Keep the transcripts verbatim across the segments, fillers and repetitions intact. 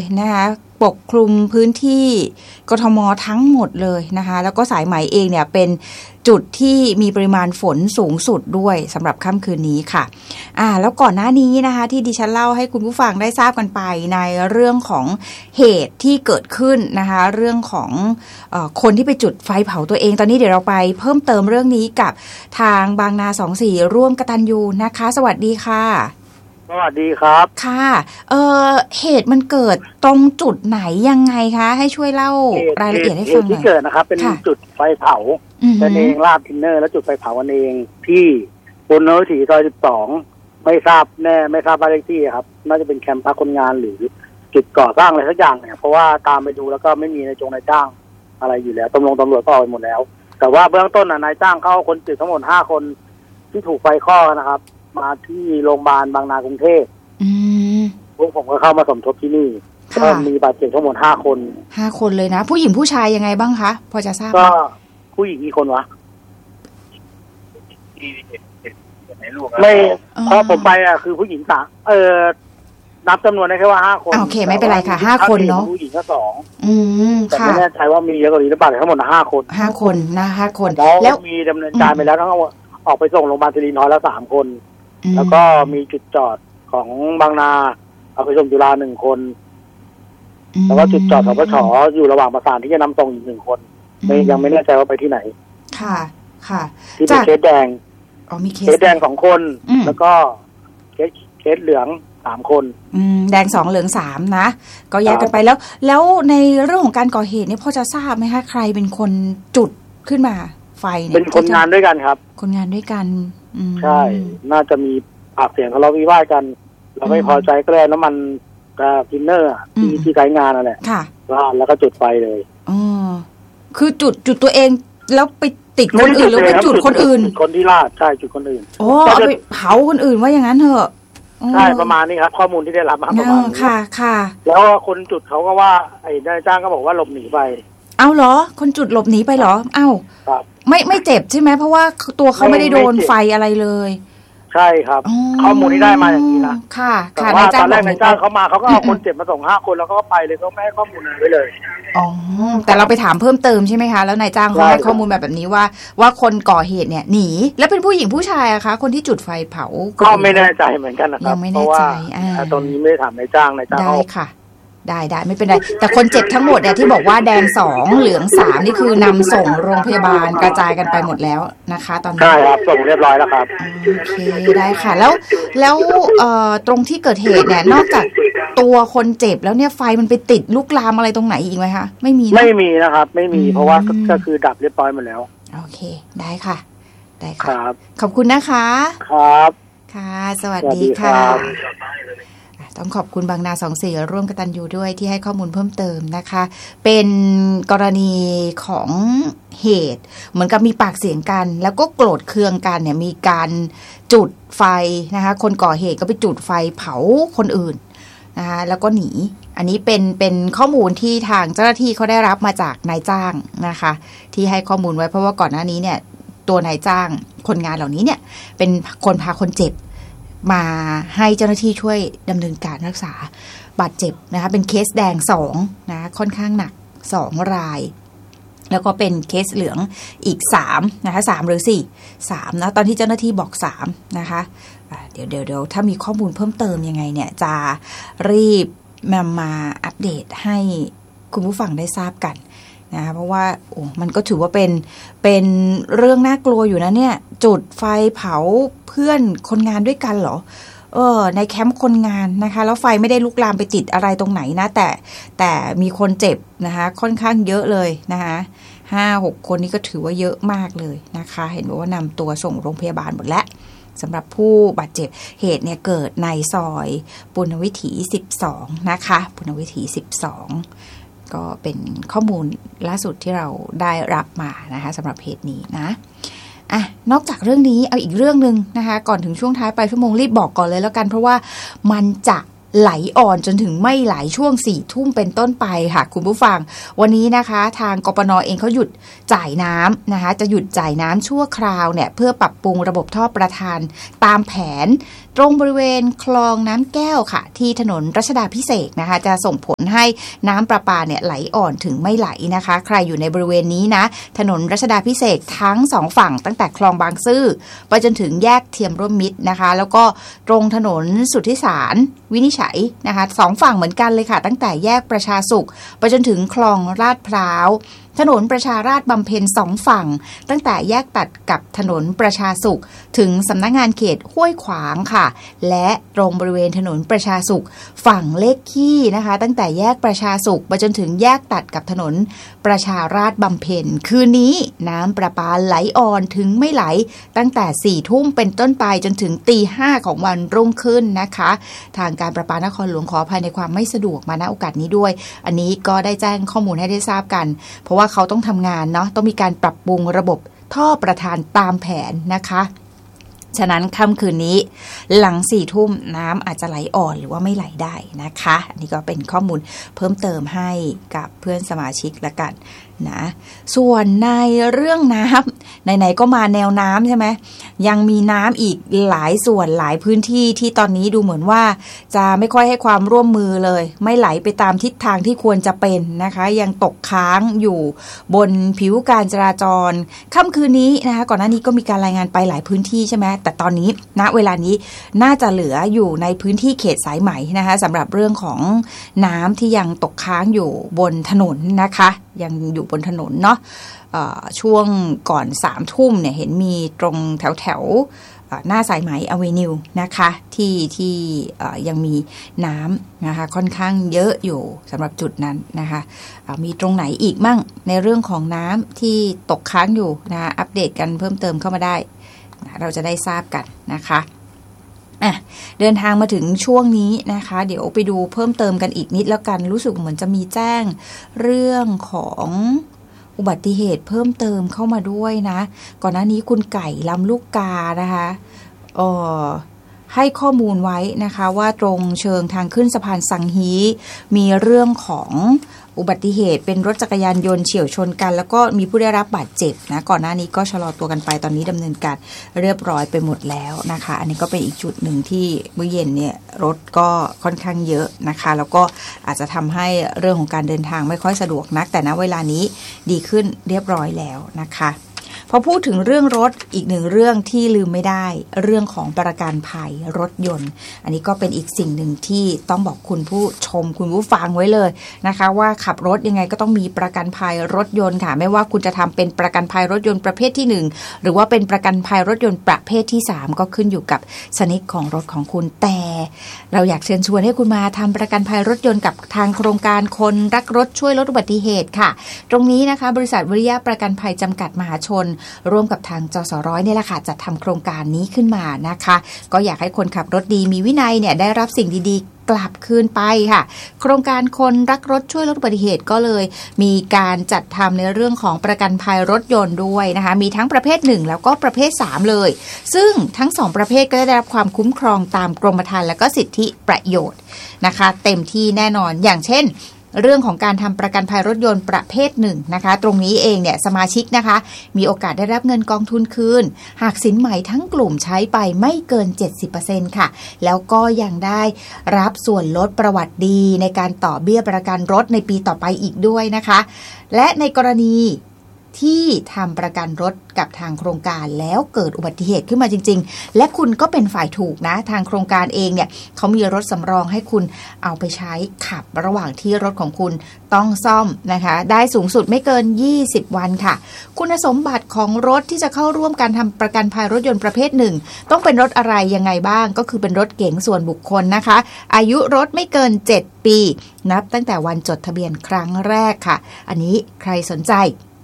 นะคะปกคลุมพื้นที่กทมทั้งหมดเลยนะคะแล้วก็สายไหมเองเนี่ยเป็นจุดที่มีปริมาณฝนสูงสุดด้วยสำหรับค่ำคืนนี้ค่ะอ่าแล้วก่อนหน้านี้นะคะที่ดิฉันเล่าให้คุณผู้ฟังได้ทราบกันไปในเรื่องของเหตุที่เกิดขึ้นนะคะเรื่องของเอ่อคนที่ไปจุดไฟเผาตัวเองตอนนี้เดี๋ยวเราไปเพิ่มเติมเรื่องนี้กับทางบางนาสองสี่ร่วมกตัญญูนะคะสวัสดีค่ะสวัสดีครับค่ะเอ่อเหตุมันเกิดตรงจุดไหนยังไงคะให้ช่วยเล่ารายละเอียดให้ฟังหน่อยที่เกิดนะครับเป็นจุดไฟเผากันเองลาดทินเนอร์แล้วจุดไฟเผากันเองที่บนเนินถีซอยสิบสองไม่ทราบแน่ไม่ทราบบ้านเลขที่ครับน่าจะเป็นแคมป์พักคนงานหรือจุดก่อสร้างอะไรสักอย่างเนี่ยเพราะว่าตามไปดูแล้วก็ไม่มีนายจงนายจ้างอะไรอยู่แล้วตำรวจตำรวจก็ออกไปหมดแล้วแต่ว่าเบื้องต้นนายจ้างเข้าคนจุดทั้งหมดห้าคนที่ถูกไฟคลอกนะครับมาที่โรงพยาบาลบางนากรุงเทพพวกผมก็เข้ามาสมทบที่นี่ก็มีบาดเจ็บทั้งหมดห้าคนห้าคนเลยนะผู้หญิงผู้ชายยังไงบ้างคะพอจะทราบก็ผู้หญิงกี่คนวะไม่พอผมไปอ่ะคือผู้หญิงสามเออนับจำนวนได้แค่ว่าห้าคนโอเคไม่เป็นไรค่ะห้าคนเนาะผู้หญิงก็สองอืมแต่ไม่แน่ใจว่ามีเยอะกว่านี้หรือเปล่าทั้งหมดห้าคนห้าคนนะห้าคนแล้วมีดำเนินการไปแล้วทั้งออกไปส่งโรงพยาบาลสิรินธรแล้วสามคนแล้วก็มีจุดจอดของบางนาเอาไปส่งจุฬาหนึ่งคนแล้วก็จุดจอดสปช.อยู่ระหว่างประสานที่จะนำส่งอีกหนึ่งคนไม่ยังไม่แน่ใจว่าไปที่ไหนค่ะค่ะที่เป็นเคสแดงอ๋อมีเคสแดงสองคนแล้วก็เคสเคสเหลืองสามคนอืมแดงสองเหลืองสามนะก็แยกกันไปแล้วแล้วในเรื่องของการก่อเหตุนี่พอจะทราบไหมคะใครเป็นคนจุดขึ้นมาไฟเนี่ยเป็นคนงานด้วยกันครับคนงานด้วยกันใช่น่าจะมีปากเสียงทะเลาะวิวาทกันเราไม่พอใจก็เลยน้ำมันกับทินเนอร์ที่ที่ใช้งานนั่นแหละราดแล้วก็จุดไฟเลยอ๋อคือจุดจุดตัวเองแล้วไปติดคนอื่นแล้วไปจุดคนอื่นคนที่ราดใช่จุดคนอื่นโอ้เอาไปเผาคนอื่นว่าอย่างนั้นเถอะใช่ประมาณนี้ครับข้อมูลที่ได้รับมาประมาณนี้ค่ะค่ะแล้วคนจุดเขาก็ว่าไอ้นายจ้างก็บอกว่าหลบหนีไปเอาเหรอคนจุดหลบหนีไปเหรอเอ้าไม่ไม่เจ็บใช่ไหมเพราะว่าตัวเขาไม่ได้โดนไฟอะไรเลยใช่ครับข้อมูลที่ได้มาอย่างนี้นะค่ะค่ะนายจ้างตอนแรกนายจ้างเขามาเขาก็เอาคนเจ็บมาส่งห้าคนแล้วก็ไปเลยเขาไม่ให้ข้อมูลอะไรไว้เลยอ๋อแต่เราไปถามเพิ่มเติมใช่ไหมคะแล้วนายจ้างเขาให้ข้อมูลแบบแบบนี้ว่าว่าคนก่อเหตุเนี่ยหนีแล้วเป็นผู้หญิงผู้ชายอะคะคนที่จุดไฟเผาก็ไม่แน่ใจเหมือนกันนะครับเพราะว่าตอนนี้ไม่ได้ถามนายจ้างนายจ้างได้ค่ะได้ได้ไม่เป็นไรแต่คนเจ็บทั้งหมดเนี่ยที่บอกว่าแดงสองเหลืองสามนี่คือนำส่งโรงพยาบาลกระจายกันไปหมดแล้วนะคะตอนนี้ใช่ครับส่งเรียบร้อยแล้วครับโอเคได้ค่ะแล้วแล้วเอ่อตรงที่เกิดเหตุเนี่ยนอกจากตัวคนเจ็บแล้วเนี่ยไฟมันไปติดลุกลามอะไรตรงไหนอีกไหมคะไม่มีไม่มีนะครับไม่มีเพราะว่าก็คือดับเรียบร้อยหมดแล้วโอเคได้ค่ะได้ค่ะครับขอบคุณนะคะครับค่ะสวัสดีค่ะต้องขอบคุณบางนาสองสี่ร่วมกตัญญูด้วยที่ให้ข้อมูลเพิ่มเติมนะคะเป็นกรณีของเหตุเหมือนกับมีปากเสียงกันแล้วก็โกรธเคืองกันเนี่ยมีการจุดไฟนะคะคนก่อเหตุก็ไปจุดไฟเผาคนอื่นนะคะแล้วก็หนีอันนี้เป็นเป็นข้อมูลที่ทางเจ้าหน้าที่เขาได้รับมาจากนายจ้างนะคะที่ให้ข้อมูลไว้เพราะว่าก่อนหน้านี้เนี่ยตัวนายจ้างคนงานเหล่านี้เนี่ยเป็นคนพาคนเจ็บมาให้เจ้าหน้าที่ช่วยดำเนินการรักษาบาดเจ็บนะคะเป็นเคสแดงสองนะค่อนข้างหนักสองรายแล้วก็เป็นเคสเหลืองอีกสามนะคะสามหรือสี่ สามนะตอนที่เจ้าหน้าที่บอกสามนะคะเดี๋ยวเดี๋ยวเดี๋ยวถ้ามีข้อมูลเพิ่มเติมยังไงเนี่ยจะรีบมามาอัปเดตให้คุณผู้ฟังได้ทราบกันนะเพราะว่าโอ้มันก็ถือว่าเป็นเป็นเรื่องน่ากลัวอยู่นะเนี่ยจุดไฟเผาเพื่อนคนงานด้วยกันเหรอเออในแคมป์คนงานนะคะแล้วไฟไม่ได้ลุกลามไปติดอะไรตรงไหนนะแต่แต่มีคนเจ็บนะคะค่อนข้างเยอะเลยนะคะห้าหกคนนี้ก็ถือว่าเยอะมากเลยนะคะเห็นบอกว่านำตัวส่งโรงพยาบาลหมดแล้วสำหรับผู้บาดเจ็บเหตุเนี่ยเกิดในซอยปุณณวิถีสิบสองนะคะปุณณวิถีสิบสองก็เป็นข้อมูลล่าสุดที่เราได้รับมานะคะสำหรับเหตุนี้นะอ่ะนอกจากเรื่องนี้เอาอีกเรื่องนึงนะคะก่อนถึงช่วงท้ายปลายชั่วโมงรีบบอกก่อนเลยแล้วกันเพราะว่ามันจะไหลอ่อนจนถึงไม่ไหลช่วงสี่ทุ่มเป็นต้นไปค่ะคุณผู้ฟังวันนี้นะคะทางกปน.เองเขาหยุดจ่ายน้ำนะคะจะหยุดจ่ายน้ำชั่วคราวเนี่ยเพื่อปรับปรุงระบบท่อประทานตามแผนตรงบริเวณคลองน้ำแก้วค่ะที่ถนนรัชดาภิเษกนะคะจะส่งผลให้น้ำประปาเนี่ยไหลอ่อนถึงไม่ไหลนะคะใครอยู่ในบริเวณนี้นะถนนรัชดาภิเษกทั้งสองฝั่งตั้งแต่คลองบางซื่อไปจนถึงแยกเทียมร่วมมิตรนะคะแล้วก็ตรงถนนสุทธิสารวินิจฉัยนะคะสองฝั่งเหมือนกันเลยค่ะตั้งแต่แยกประชาสุขไปจนถึงคลองลาดพร้าวถนนประชาราษฎร์บำเพ็ญสองฝั่งตั้งแต่แยกตัดกับถนนประชาสุขถึงสำนักงานเขตห้วยขวางค่ะและตรงบริเวณถนนประชาสุขฝั่งเลขขี้นะคะตั้งแต่แยกประชาสุขไปจนถึงแยกตัดกับถนนประชาราษฎร์บำเพ็ญคืนนี้น้ำประปาไหลอ่อนถึงไม่ไหลตั้งแต่สี่ทุ่มเป็นต้นไปจนถึงตีห้าของวันรุ่งขึ้นนะคะทางการประปานครหลวงขออภัยในความไม่สะดวกมาณโอกาสนี้ด้วยอันนี้ก็ได้แจ้งข้อมูลให้ได้ทราบกันเพราะว่าเขาต้องทำงานเนาะต้องมีการปรับปรุงระบบท่อประทานตามแผนนะคะฉะนั้นค่ำคืนนี้หลังสี่ทุ่มน้ำอาจจะไหลอ่อนหรือว่าไม่ไหลได้นะคะอันนี้ก็เป็นข้อมูลเพิ่มเติมให้กับเพื่อนสมาชิกละกันนะส่วนในเรื่องน้ำไหนๆก็มาแนวน้ำใช่ไหมยังมีน้ำอีกหลายส่วนหลายพื้นที่ที่ตอนนี้ดูเหมือนว่าจะไม่ค่อยให้ความร่วมมือเลยไม่ไหลไปตามทิศทางที่ควรจะเป็นนะคะยังตกค้างอยู่บนผิวการจราจรค่ำคืนนี้นะคะก่อนหน้านี้ก็มีการรายงานไปหลายพื้นที่ใช่ไหมแต่ตอนนี้ณเวลานี้น่าจะเหลืออยู่ในพื้นที่เขตสายไหมนะคะสำหรับเรื่องของน้ำที่ยังตกค้างอยู่บนถนนนะคะยังอยู่บนถนนเนาะช่วงก่อนสามทุ่มเนี่ยเห็นมีตรงแถวแถวหน้าสายไหมอเวนิวนะคะที่ที่ยังมีน้ำนะคะค่อนข้างเยอะอยู่สำหรับจุดนั้นนะคะมีตรงไหนอีกมั่งในเรื่องของน้ำที่ตกค้างอยู่นะคะอัปเดตกันเพิ่มเติมเข้ามาได้เราจะได้ทราบกันนะคะอ่ะเดินทางมาถึงช่วงนี้นะคะเดี๋ยวไปดูเพิ่มเติมกันอีกนิดแล้วกันรู้สึกเหมือนจะมีแจ้งเรื่องของอุบัติเหตุเพิ่มเติมเข้ามาด้วยนะก่อนหน้านี้คุณไก่ลำลูกกานะคะเอ่อให้ข้อมูลไว้นะคะว่าตรงเชิงทางขึ้นสะพานสังฮีมีเรื่องของอุบัติเหตุเป็นรถจักรยานยนต์เฉี่ยวชนกันแล้วก็มีผู้ได้รับบาดเจ็บนะก่อนหน้านี้ก็ชะลอตัวกันไปตอนนี้ดำเนินการเรียบร้อยไปหมดแล้วนะคะอันนี้ก็เป็นอีกจุดหนึ่งที่เมื่อเย็นเนี่ยรถก็ค่อนข้างเยอะนะคะแล้วก็อาจจะทำให้เรื่องของการเดินทางไม่ค่อยสะดวกนักแต่ณเวลานี้ดีขึ้นเรียบร้อยแล้วนะคะพอพูดถึงเรื่องรถอีกหนึ่งเรื่องที่ลืมไม่ได้เรื่องของประกันภัยรถยนต์อันนี้ก็เป็นอีกสิ่งหนึ่งที่ต้องบอกคุณผู้ชมคุณผู้ฟังไว้เลยนะคะว่าขับรถยังไงก็ต้องมีประกันภัยรถยนต์ค่ะไม่ว่าคุณจะทำเป็นประกันภัยรถยนต์ประเภทที่หนึ่งหรือว่าเป็นประกันภัยรถยนต์ประเภทที่สามก็ขึ้นอยู่กับชนิดของรถของคุณแต่เราอยากเชิญชวนให้คุณมาทำประกันภัยรถยนต์กับทางโครงการคนรักรถช่วยลดอุบัติเหตุค่ะตรงนี้นะคะบริษัทวิริยะประกันภัยจำกัดมหาชนร่วมกับทางจสร้อยเนี่ยแหละค่ะจัดทำโครงการนี้ขึ้นมานะคะก็อยากให้คนขับรถดีมีวินัยเนี่ยได้รับสิ่งดีๆกลับคืนไปค่ะโครงการคนรักรถช่วยลดอุบัติเหตุก็เลยมีการจัดทำในเรื่องของประกันภัยรถยนต์ด้วยนะคะมีทั้งประเภทหนึ่งแล้วก็ประเภทสามเลยซึ่งทั้งสองประเภทก็ได้รับความคุ้มครองตามกรมธรรม์และก็สิทธิประโยชน์นะคะเต็มที่แน่นอนอย่างเช่นเรื่องของการทำประกันภัยรถยนต์ประเภทหนึ่งนะคะตรงนี้เองเนี่ยสมาชิกนะคะมีโอกาสได้รับเงินกองทุนคืนหากสินไหมทั้งกลุ่มใช้ไปไม่เกิน เจ็ดสิบเปอร์เซ็นต์ ค่ะแล้วก็ยังได้รับส่วนลดประวัติดีในการต่อเบี้ยประกันรถในปีต่อไปอีกด้วยนะคะและในกรณีที่ทำประกันรถกับทางโครงการแล้วเกิดอุบัติเหตุขึ้นมาจริงๆและคุณก็เป็นฝ่ายถูกนะทางโครงการเองเนี่ยเขามีรถสำรองให้คุณเอาไปใช้ขับระหว่างที่รถของคุณต้องซ่อมนะคะได้สูงสุดไม่เกินยี่สิบวันค่ะคุณสมบัติของรถที่จะเข้าร่วมการทำประกันภัยรถยนต์ประเภทหนึ่งต้องเป็นรถอะไรยังไงบ้างก็คือเป็นรถเก๋งส่วนบุคคลนะคะอายุรถไม่เกินเจ็ดปีนับตั้งแต่วันจดทะเบียนครั้งแรกค่ะอันนี้ใครสนใจ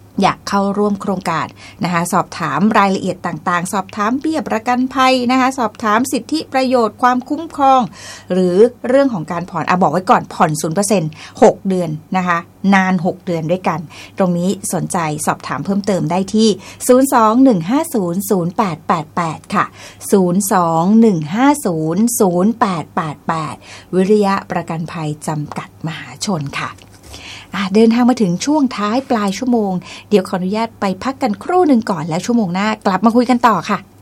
อยากเข้าร่วมโครงการนะคะสอบถามรายละเอียดต่างๆสอบถามเบี้ยประกันภัยนะคะสอบถามสิทธิประโยชน์ความคุ้มครองหรือเรื่องของการผ่อนอ่ะบอกไว้ก่อนผ่อน ศูนย์เปอร์เซ็นต์ หกเดือนนะคะนานหกเดือนด้วยกันตรงนี้สนใจสอบถามเพิ่มเติมได้ที่ศูนย์ สอง หนึ่ง ห้า ศูนย์ ศูนย์ แปด แปด แปดค่ะศูนย์ สอง หนึ่ง ห้า ศูนย์ ศูนย์ แปด แปด แปดวิริยะประกันภัยจำกัดมหาชนค่ะเดินทางมาถึงช่วงท้ายปลายชั่วโมงเดี๋ยวขออนุญาตไปพักกันครู่หนึ่งก่อนแล้วชั่วโมงหน้ากลับมาคุยกันต่อค่ะ